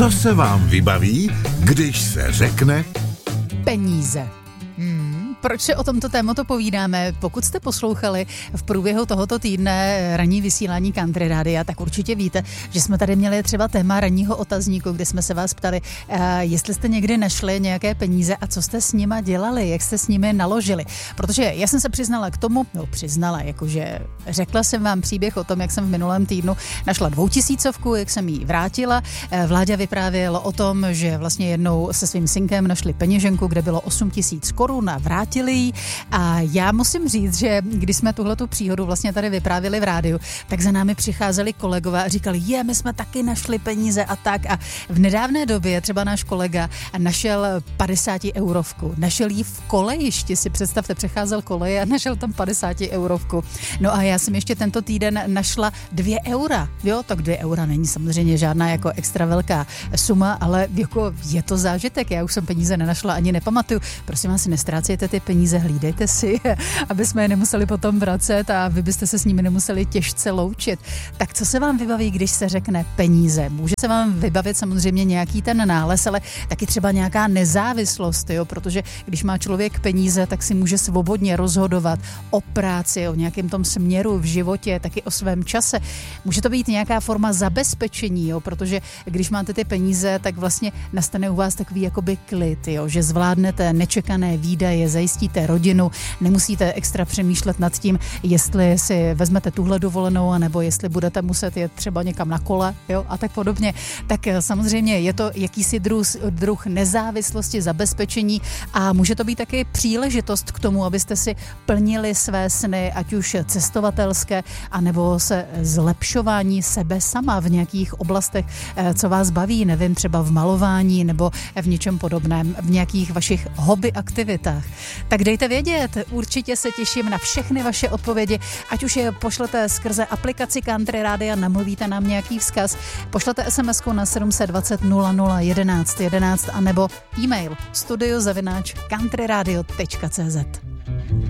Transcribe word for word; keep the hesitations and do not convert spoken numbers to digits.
Co se vám vybaví, když se řekne peníze? Hmm, proč se o tomto tématu povídáme? Pokud jste poslouchali v průběhu tohoto týdne ranní vysílání Country Rádia, tak určitě víte, že jsme tady měli třeba téma ranního otazníku, kde jsme se vás ptali, uh, jestli jste někdy našli nějaké peníze a co jste s nima dělali, jak jste s nimi naložili. Protože já jsem se přiznala k tomu, no přiznala, jakože řekla jsem vám příběh o tom, jak jsem v minulém týdnu našla dvoutisícovku, jak jsem ji vrátila. Vláďa vyprávěl o tom, že vlastně jednou se svým synkem našli peněženku, kde bylo osm tisíc korun a vrátili ji. A já musím říct, že když jsme tuhletu příhodu vlastně tady vyprávěli v rádiu, tak za námi přicházeli kolegové a říkali, je, my jsme taky našli peníze a tak. A v nedávné době třeba náš kolega našel padesát eurovku. Našel ji v kolejišti, si představte, přecházel koleje a našel tam padesát eurovku. No a já jsem ještě tento týden našla dvě eura. Jo, tak dvě eura není samozřejmě žádná jako extra velká suma, ale jako je to zážitek. Já už jsem peníze nenašla ani nepamatuju. Prosím vás, nestrácejte ty peníze, hlídejte si, aby jsme je nemuseli potom vracet a vy byste se s nimi nemuseli těžce loučit. Tak co se vám vybaví, když se řekne peníze? Může se vám vybavit samozřejmě nějaký ten nález, ale taky třeba nějaká nezávislost, jo? Protože když má člověk peníze, tak si může svobodně rozhodovat o práci, o nějakém tom směru v životě, taky o svém čase. Může to být nějaká forma zabezpečení, jo? Protože když máte ty peníze, tak vlastně nastane u vás takový jakoby klid, jo? Že zvládnete nečekané výdaje, zajistíte rodinu, nemusíte extra přemýšlet nad tím, jestli si vezmete tuhle dovolenou, anebo jestli budete muset jet třeba někam na kole, jo? A tak podobně. Tak samozřejmě je to jakýsi druh, druh nezávislosti, zabezpečení a může to být taky příležitost k tomu, abyste si plnili své sny, ať už cestovatelské, anebo se zlepšování sebe sama v nějakých oblastech, co vás baví, nevím, třeba v malování nebo v něčem podobném, v nějakých vašich hobby aktivitách. Tak dejte vědět, určitě se těším na všechny vaše odpovědi, ať už je pošlete skrze aplikaci Country Rádia, namluvíte nám nějaký vzkaz, pošlete es em esku na sedm set dvacet nula nula jedenáct jedenáct anebo e-mail studio zavináč countryradio tečka cé zet.